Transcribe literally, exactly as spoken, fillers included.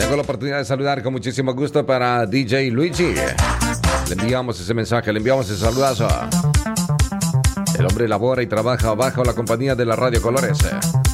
Tengo la oportunidad de saludar con muchísimo gusto para D J Luigi. Le enviamos ese mensaje, le enviamos ese saludazo. El hombre labora y trabaja bajo la compañía de la Radio Colores.